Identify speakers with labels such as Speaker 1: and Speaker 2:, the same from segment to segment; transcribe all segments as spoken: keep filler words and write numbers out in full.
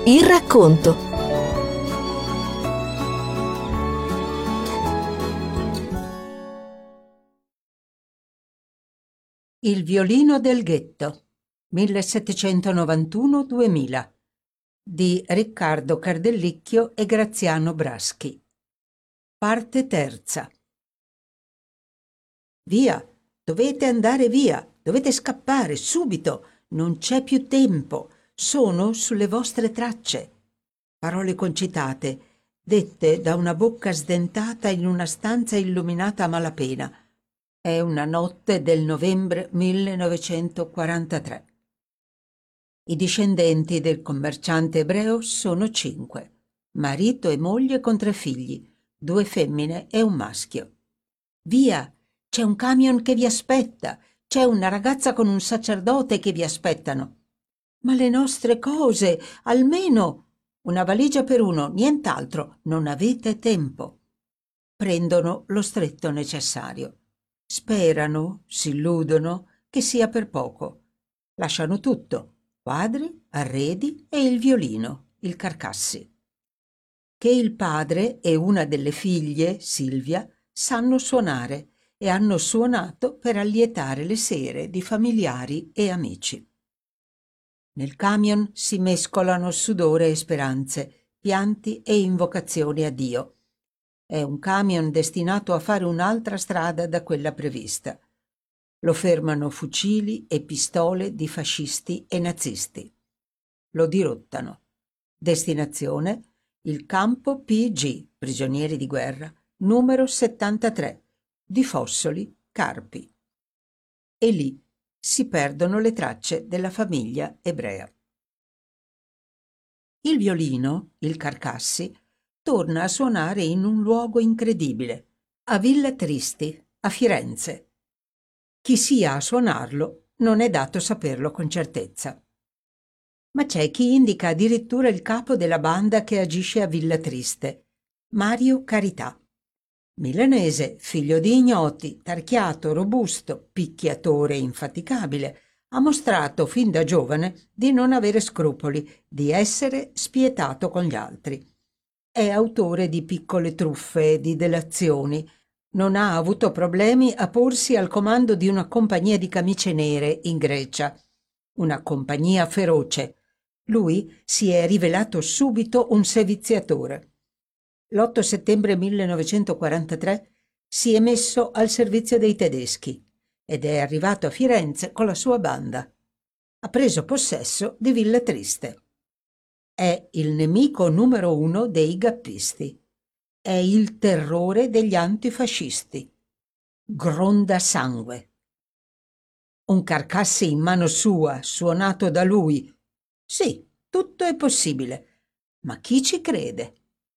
Speaker 1: Il racconto.
Speaker 2: Il violino del ghetto, millesettecentonovantuno duemila, di Riccardo Cardellicchio e Graziano Braschi. Parte terza. Via, dovete andare via, dovete scappare subito, non c'è più tempo, sono sulle vostre tracce. Parole concitate, dette da una bocca sdentata in una stanza illuminata a malapena. È una notte del novembre millenovecentoquarantatré. I discendenti del commerciante ebreo sono cinque, marito e moglie con tre figli, due femmine e un maschio. Via, c'è un camion che vi aspetta, c'è una ragazza con un sacerdote che vi aspettano. Ma le nostre cose, almeno una valigia per uno, nient'altro, non avete tempo. Prendono lo stretto necessario. Sperano, si illudono che sia per poco. Lasciano tutto, quadri, arredi e il violino, il Carcassi. Che il padre e una delle figlie, Silvia, sanno suonare e hanno suonato per allietare le sere di familiari e amici. Nel camion si mescolano sudore e speranze, pianti e invocazioni a Dio. È un camion destinato a fare un'altra strada da quella prevista. Lo fermano fucili e pistole di fascisti e nazisti. Lo dirottano. Destinazione: il campo P G, prigionieri di guerra, numero settantatré, di Fossoli, Carpi. E lì si perdono le tracce della famiglia ebrea. Il violino, il Carcassi, torna a suonare in un luogo incredibile, a Villa Tristi, a Firenze. Chi sia a suonarlo non è dato saperlo con certezza. Ma c'è chi indica addirittura il capo della banda che agisce a Villa Triste, Mario Carità. Milanese, figlio di ignoti, tarchiato, robusto, picchiatore infaticabile, ha mostrato fin da giovane di non avere scrupoli, di essere spietato con gli altri. È autore di piccole truffe e di delazioni. Non ha avuto problemi a porsi al comando di una compagnia di camicie nere in Grecia. Una compagnia feroce. Lui si è rivelato subito un seviziatore. L'otto settembre millenovecentoquarantatré si è messo al servizio dei tedeschi ed è arrivato a Firenze con la sua banda. Ha preso possesso di Villa Triste. È il nemico numero uno dei gappisti. È il terrore degli antifascisti. Gronda sangue. Un Carcassi in mano sua, suonato da lui. Sì, tutto è possibile. Ma chi ci crede?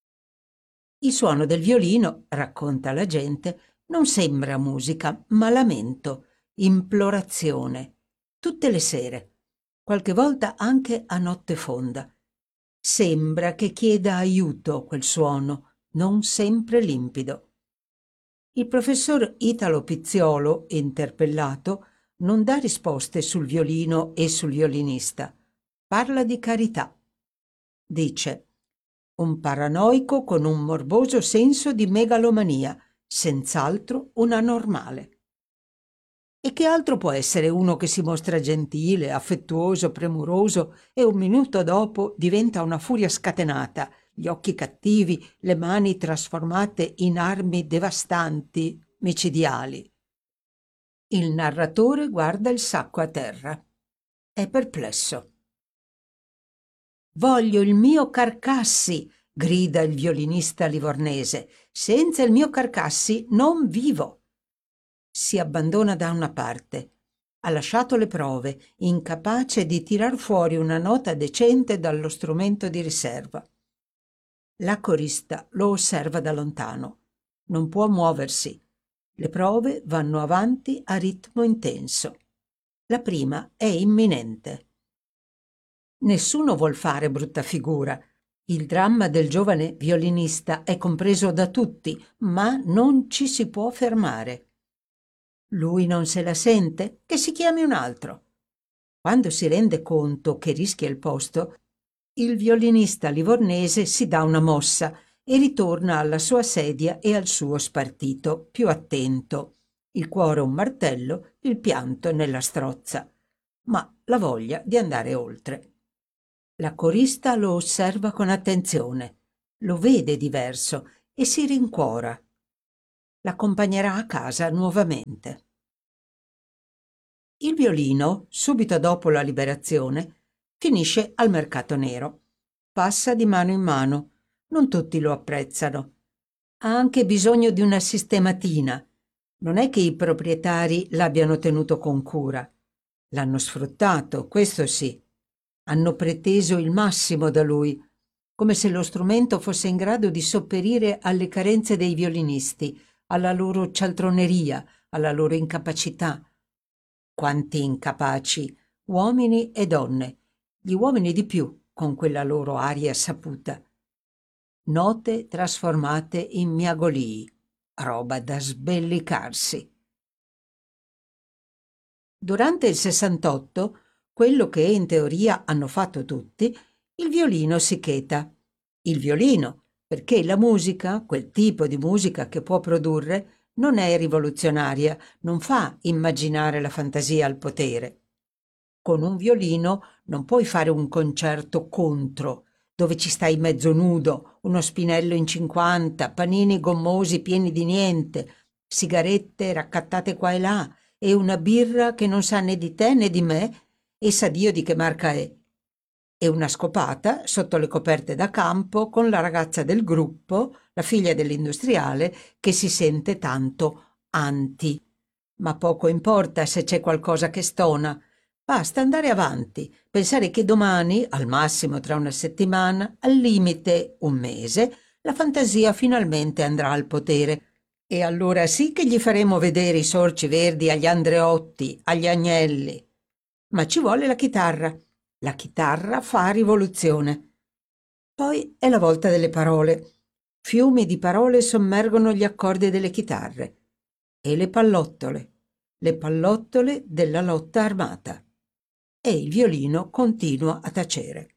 Speaker 2: Il suono del violino, racconta la gente, non sembra musica, ma lamento, implorazione. Tutte le sere, qualche volta anche a notte fonda. Sembra che chieda aiuto quel suono, non sempre limpido. Il professor Italo Pizziolo, interpellato, non dà risposte sul violino e sul violinista. Parla di carità. Dice: un paranoico con un morboso senso di megalomania, senz'altro un anormale. E che altro può essere uno che si mostra gentile, affettuoso, premuroso e un minuto dopo diventa una furia scatenata, gli occhi cattivi, le mani trasformate in armi devastanti, micidiali. Il narratore guarda il sacco a terra. È perplesso. «Voglio il mio Carcassi!» grida il violinista livornese. «Senza il mio Carcassi non vivo!» Si abbandona da una parte. Ha lasciato le prove, incapace di tirar fuori una nota decente dallo strumento di riserva. La corista lo osserva da lontano. Non può muoversi. Le prove vanno avanti a ritmo intenso. La prima è imminente. Nessuno vuol fare brutta figura. Il dramma del giovane violinista è compreso da tutti, ma non ci si può fermare. Lui non se la sente? Che si chiami un altro. Quando si rende conto che rischia il posto, Il violinista livornese si dà una mossa e ritorna alla sua sedia e al suo spartito, più attento. Il cuore un martello, il pianto nella strozza, ma la voglia di andare oltre. La corista lo osserva con attenzione, lo vede diverso e si rincuora. L'accompagnerà a casa nuovamente. Il violino, subito dopo la liberazione, finisce al mercato nero. Passa di mano in mano. Non tutti lo apprezzano. Ha anche bisogno di una sistematina. Non è che i proprietari l'abbiano tenuto con cura. L'hanno sfruttato, questo sì. Hanno preteso il massimo da lui, come se lo strumento fosse in grado di sopperire alle carenze dei violinisti, alla loro cialtroneria, alla loro incapacità. Quanti incapaci, uomini e donne, gli uomini di più, con quella loro aria saputa. Note trasformate in miagolii, roba da sbellicarsi. Durante il sessantotto, quello che in teoria hanno fatto tutti, il violino si cheta. Il violino, perché la musica, quel tipo di musica che può produrre, non è rivoluzionaria, non fa immaginare la fantasia al potere. Con un violino non puoi fare un concerto contro, dove ci stai mezzo nudo, uno spinello in cinquanta, panini gommosi pieni di niente, sigarette raccattate qua e là e una birra che non sa né di te né di me e sa Dio di che marca è. E una scopata sotto le coperte da campo con la ragazza del gruppo, la figlia dell'industriale, che si sente tanto anti. Ma poco importa se c'è qualcosa che stona. Basta andare avanti, pensare che domani, al massimo tra una settimana, al limite un mese, la fantasia finalmente andrà al potere. E allora sì che gli faremo vedere i sorci verdi agli Andreotti, agli Agnelli. Ma ci vuole la chitarra. La chitarra fa rivoluzione. Poi è la volta delle parole. Fiumi di parole sommergono gli accordi delle chitarre. E le pallottole. Le pallottole della lotta armata. E il violino continua a tacere.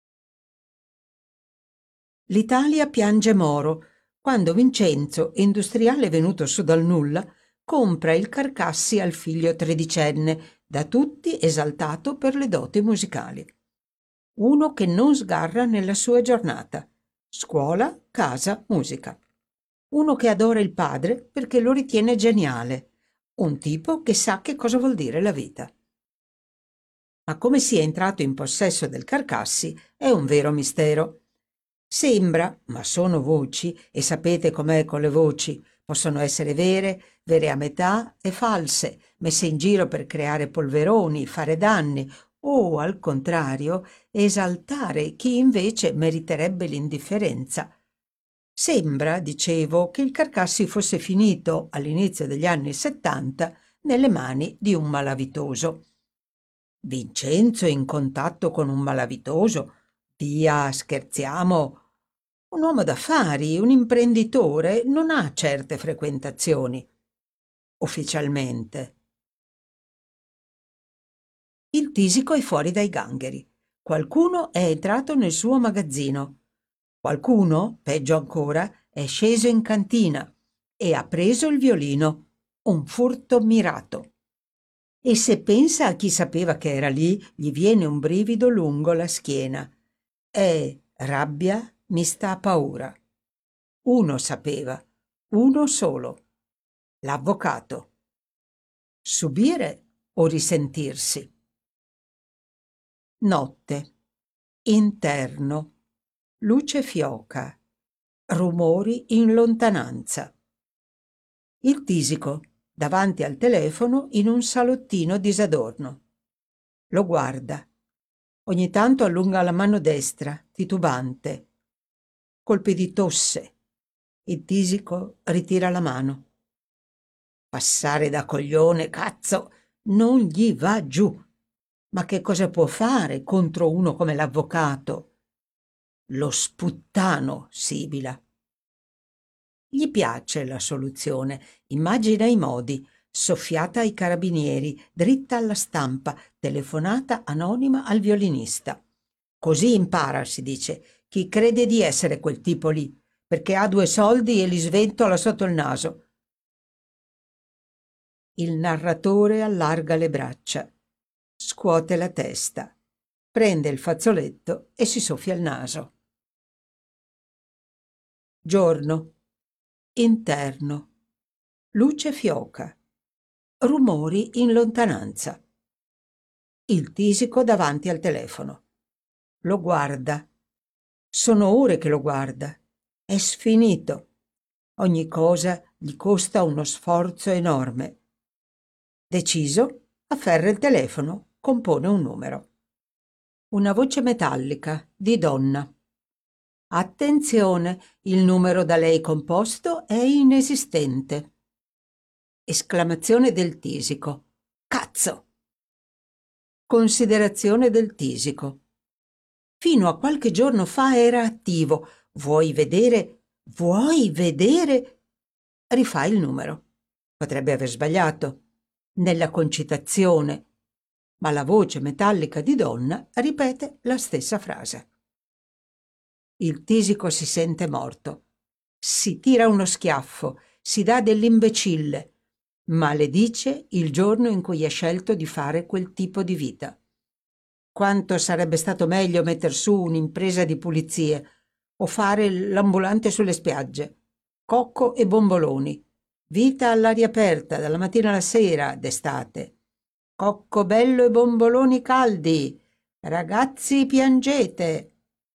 Speaker 2: L'Italia piange Moro quando Vincenzo, industriale venuto su dal nulla, compra il Carcassi al figlio tredicenne, da tutti esaltato per le doti musicali. Uno che non sgarra nella sua giornata. Scuola, casa, musica. Uno che adora il padre perché lo ritiene geniale. Un tipo che sa che cosa vuol dire la vita. Ma come sia entrato in possesso del Carcassi è un vero mistero. Sembra, ma sono voci, e sapete com'è con le voci, possono essere vere, vere a metà e false, messe in giro per creare polveroni, fare danni, o, al contrario, esaltare chi invece meriterebbe l'indifferenza. Sembra, dicevo, che il Carcassi fosse finito, all'inizio degli anni settanta, nelle mani di un malavitoso. Vincenzo in contatto con un malavitoso? Via, scherziamo. Un uomo d'affari, un imprenditore, non ha certe frequentazioni. Ufficialmente. Il tisico è fuori dai gangheri. Qualcuno è entrato nel suo magazzino. Qualcuno, peggio ancora, è sceso in cantina e ha preso il violino. Un furto mirato. E se pensa a chi sapeva che era lì, gli viene un brivido lungo la schiena. È rabbia mista a paura. Uno sapeva, uno solo. L'avvocato. Subire o risentirsi? Notte. Interno. Luce fioca. Rumori in lontananza. Il tisico, davanti al telefono in un salottino disadorno. Lo guarda. Ogni tanto allunga la mano destra, titubante. Colpi di tosse. Il tisico ritira la mano. Passare da coglione, cazzo, non gli va giù. Ma che cosa può fare contro uno come l'avvocato? Lo sputtano, sibila. Gli piace la soluzione, immagina i modi, soffiata ai carabinieri, dritta alla stampa, telefonata anonima al violinista. Così impara, si dice, chi crede di essere quel tipo lì, perché ha due soldi e li sventola sotto il naso. Il narratore allarga le braccia, scuote la testa, prende il fazzoletto e si soffia il naso. Giorno. Interno. Luce fioca. Rumori in lontananza. Il tisico davanti al telefono. Lo guarda. Sono ore che lo guarda. È sfinito. Ogni cosa gli costa uno sforzo enorme. Deciso, afferra il telefono, compone un numero. Una voce metallica, di donna. Attenzione, il numero da lei composto è inesistente. Esclamazione del tisico. Cazzo! Considerazione del tisico. Fino a qualche giorno fa era attivo. Vuoi vedere? Vuoi vedere? Rifà il numero. Potrebbe aver sbagliato nella concitazione, ma la voce metallica di donna ripete la stessa frase. Il tisico si sente morto. Si tira uno schiaffo, si dà dell'imbecille, maledice il giorno in cui ha scelto di fare quel tipo di vita. Quanto sarebbe stato meglio metter su un'impresa di pulizie o fare l'ambulante sulle spiagge. Cocco e bomboloni. Vita all'aria aperta, dalla mattina alla sera, d'estate. Cocco bello e bomboloni caldi. Ragazzi, piangete.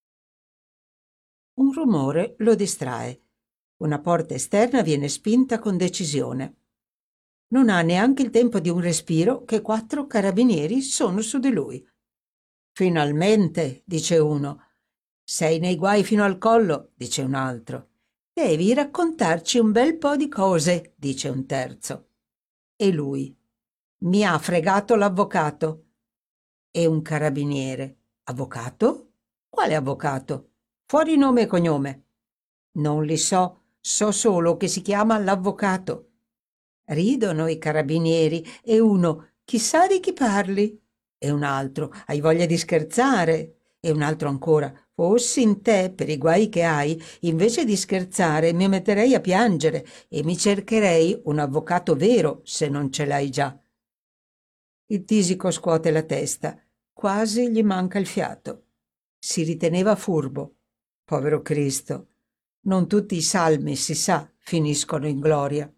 Speaker 2: Un rumore lo distrae. Una porta esterna viene spinta con decisione. Non ha neanche il tempo di un respiro che quattro carabinieri sono su di lui. Finalmente, dice uno. Sei nei guai fino al collo, dice un altro. Devi raccontarci un bel po' di cose, dice un terzo. E lui. Mi ha fregato l'avvocato. E un carabiniere. Avvocato? Quale avvocato? Fuori nome e cognome. Non li so, so solo che si chiama l'avvocato. Ridono i carabinieri e uno, chissà di chi parli. E un altro, hai voglia di scherzare? E un altro ancora, fossi in te per i guai che hai, invece di scherzare mi metterei a piangere e mi cercherei un avvocato vero se non ce l'hai già. Il tisico scuote la testa, quasi gli manca il fiato. Si riteneva furbo. Povero Cristo. Non tutti i salmi, si sa, finiscono in gloria.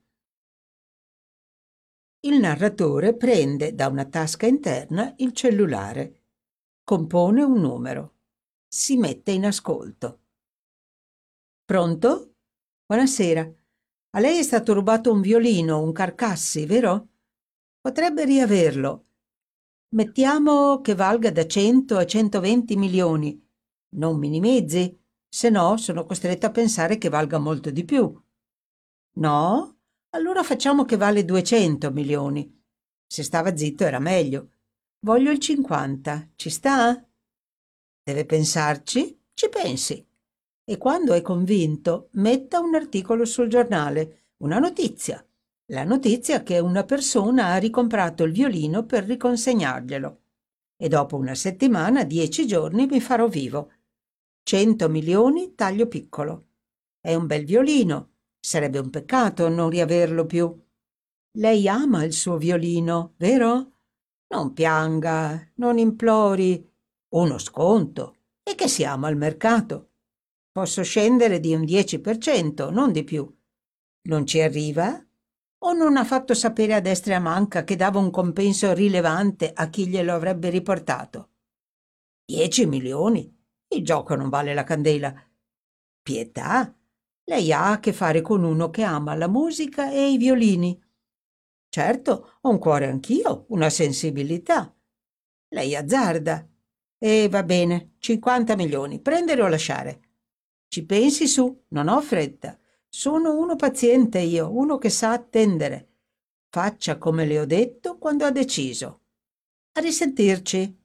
Speaker 2: Il narratore prende da una tasca interna il cellulare. Compone un numero. Si mette in ascolto. Pronto? Buonasera. A lei è stato rubato un violino, un Carcassi, vero? Potrebbe riaverlo. Mettiamo che valga da cento a centoventi milioni. Non minimizzi, se no sono costretta a pensare che valga molto di più. No? Allora facciamo che vale duecento milioni. Se stava zitto era meglio. Voglio il cinquanta. Ci sta? Deve pensarci? Ci pensi. E quando è convinto, metta un articolo sul giornale, una notizia. La notizia che una persona ha ricomprato il violino per riconsegnarglielo. E dopo una settimana, dieci giorni, mi farò vivo. Cento milioni taglio piccolo. È un bel violino. Sarebbe un peccato non riaverlo più. Lei ama il suo violino, vero? Non pianga, non implori. Uno sconto. E che siamo al mercato. Posso scendere di un dieci per cento, non di più. Non ci arriva? O non ha fatto sapere a destra e a manca che dava un compenso rilevante a chi glielo avrebbe riportato? Dieci milioni? Il gioco non vale la candela. Pietà? Lei ha a che fare con uno che ama la musica e i violini. Certo, ho un cuore anch'io, una sensibilità. Lei azzarda. E va bene, cinquanta milioni, prendere o lasciare. Ci pensi su, non ho fretta. Sono uno paziente io, uno che sa attendere. Faccia come le ho detto quando ha deciso. A risentirci.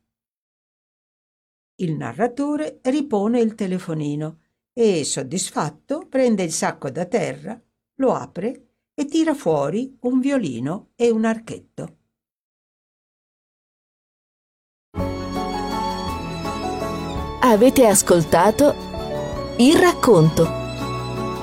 Speaker 2: Il narratore ripone il telefonino e, soddisfatto, prende il sacco da terra, lo apre e tira fuori un violino e un archetto.
Speaker 1: Avete ascoltato Il racconto